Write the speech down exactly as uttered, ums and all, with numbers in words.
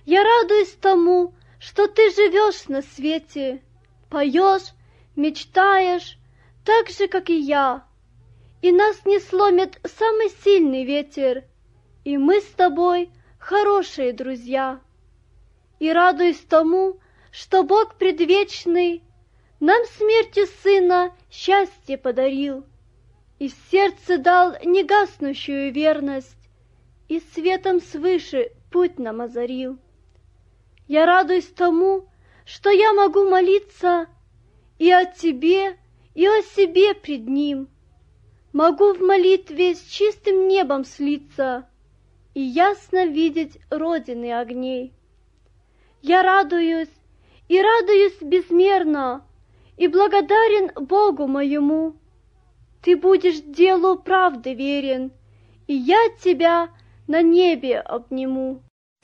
Я радуюсь тому, что ты живешь на свете, поешь, мечтаешь, так же, как и я. И нас не сломит самый сильный ветер, и мы с тобой хорошие друзья. И радуюсь тому, что Бог предвечный нам смертью Сына счастье подарил, и в сердце дал негаснущую верность, и светом свыше путь нам озарил. Я радуюсь тому, что я могу молиться и о тебе, и о себе пред Ним. Могу в молитве с чистым небом слиться и ясно видеть родины огней. Я радуюсь и радуюсь безмерно, и благодарен Богу моему. Ты будешь делу правды верен, и я тебя на небе обниму.